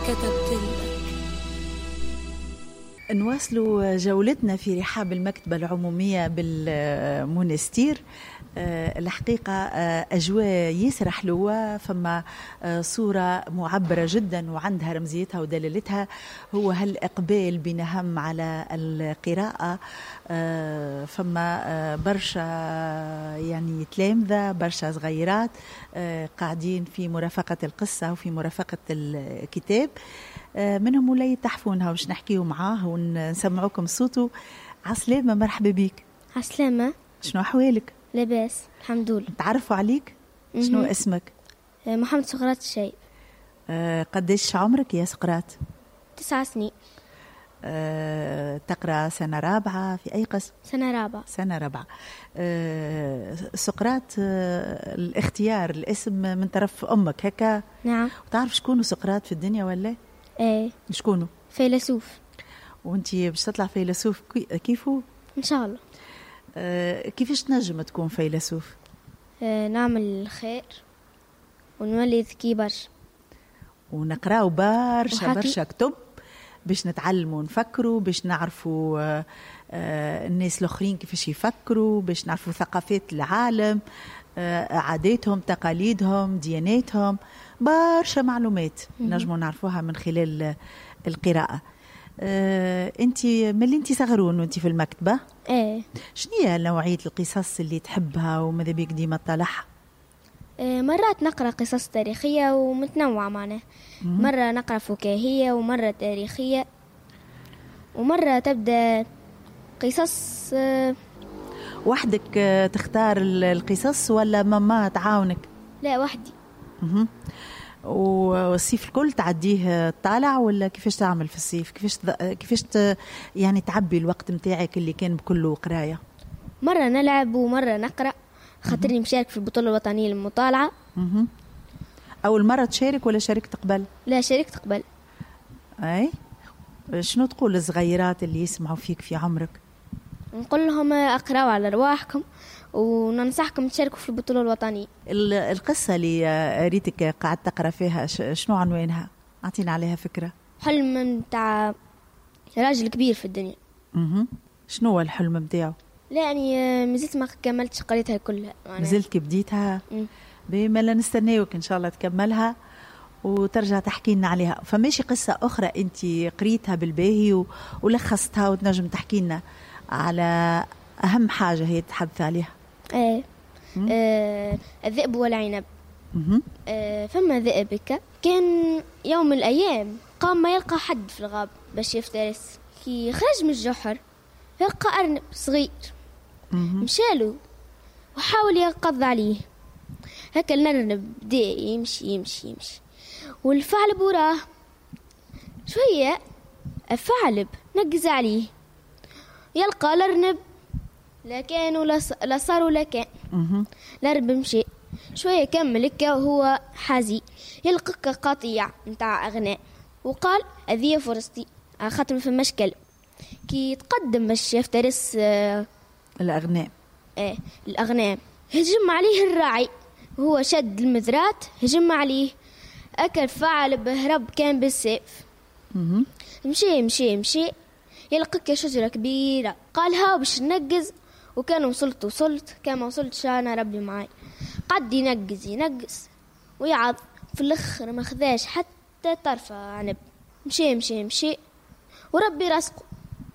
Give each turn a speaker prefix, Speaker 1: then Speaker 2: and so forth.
Speaker 1: كتبت لك.
Speaker 2: نواصلوا جولتنا في رحاب المكتبة العمومية بالمونستير. الحقيقة أجواء ياسر حلوة، فما صورة معبرة جدا وعندها رمزيتها ودلالتها، هو هالإقبال بنهم على القراءة. فما برشا يعني تلامذة، برشا صغيرات قاعدين في مرافقة القصة وفي مرافقة الكتاب، منهم ولا يتحفونها وش نحكيه معاه ونسمعوكم صوته. عسلامة، مرحبا بيك.
Speaker 3: عسلامة.
Speaker 2: شنو أحوالك؟
Speaker 3: لاباس الحمد لله.
Speaker 2: تعرفوا عليك؟ شنو اسمك؟
Speaker 3: محمد سقراط الشايب.
Speaker 2: قديش عمرك يا سقراط؟
Speaker 3: 9 سنين.
Speaker 2: تقرأ سنة رابعة في أي قسم؟
Speaker 3: سنة رابعة.
Speaker 2: سنة رابعة. سقراط، الاختيار الاسم من طرف أمك هكا؟
Speaker 3: نعم.
Speaker 2: وتعرف شكونه سقراط في الدنيا ولا؟
Speaker 3: ايه.
Speaker 2: شكونه؟
Speaker 3: فيلسوف.
Speaker 2: وانتي باش تطلع فيلسوف كيفو؟
Speaker 3: ان شاء الله.
Speaker 2: كيفاش تنجم تكون فيلسوف؟
Speaker 3: نعمل الخير ونولي ذكي برشا
Speaker 2: ونقراو برشا كتب باش نتعلموا ونفكروا، باش نعرفوا الناس الاخرين كيفاش يفكروا، باش نعرفوا ثقافات العالم، عاداتهم، تقاليدهم، دياناتهم، برشا معلومات نجموا نعرفوها من خلال القراءة. انتي ملي انتي صغرون وانتي في المكتبة،
Speaker 3: ايه،
Speaker 2: شنو هي نوعية القصص اللي تحبها وماذا بيك ديما تطلعها؟
Speaker 3: مرات نقرأ قصص تاريخية ومتنوعة معنا، مرة نقرأ فكاهية ومرة تاريخية، ومرة تبدأ قصص.
Speaker 2: وحدك تختار القصص ولا ماما تعاونك؟
Speaker 3: لا، وحدي.
Speaker 2: والصيف الكل تعديه طالع ولا كيفاش تعمل في الصيف؟ كيفاش يعني تعبي الوقت متاعك اللي كان بكله قراية؟
Speaker 3: مرة نلعب ومرة نقرأ، خاطرني مشارك في البطولة الوطنية للمطالعة.
Speaker 2: أول مرة تشارك ولا شاركت قبل؟
Speaker 3: لا، شاركت قبل.
Speaker 2: أي شنو تقول للصغيرات اللي يسمعوا فيك في عمرك؟
Speaker 3: نقول لهم اقراوا على رواحكم وننصحكم تشاركوا في البطولة الوطنية.
Speaker 2: القصة اللي ريتك قاعد تقرأ فيها شنو عنوانها؟ أعطينا عليها فكرة.
Speaker 3: حلم متاع راجل كبير في الدنيا.
Speaker 2: شنو هو الحلم متاعه؟
Speaker 3: لا يعني مازلت ما كملتش قريتها كلها.
Speaker 2: مازلت بديتها؟ بما لا نستناوك إن شاء الله تكملها وترجع تحكي لنا عليها. فماشي قصة أخرى أنت قريتها بالباهي ولخصتها وتنجم تحكي لنا على أهم حاجة هي تحدث عليها؟
Speaker 3: ايه. الذئب والعنب. فما ذئبك كان يوم من الأيام قام ما يلقى حد في الغاب باش يفترس، كي خرج من الجحر يلقى أرنب صغير. مشاله وحاول ينقض عليه. هكا الأرنب بدا يمشي يمشي يمشي والثعلب وراه. شوية الثعلب نقز عليه، يلقى الأرنب لا كان ولا صار ولا كان. الأرنب مشي شوية كمل هكا وهو حزين، يلقى قطيع متاع أغنام وقال هذه فرصتي خاطر في مشكل. كي يتقدم باش يفترس
Speaker 2: الأغنام،
Speaker 3: الأغنام هجم عليه الراعي وهو شد المذرات هجم عليه. أكل ثعلب هرب كان بالسيف. مشي مشي مشي يلقى شجرة كبيرة، قال ها باش ننقز، وكان وصلت كان ما وصلتش أنا ربي معي. قد ينقز ويعض في الأخر ما خذاش حتى طرفة عنب. مشي مشي مشي وربي رزقه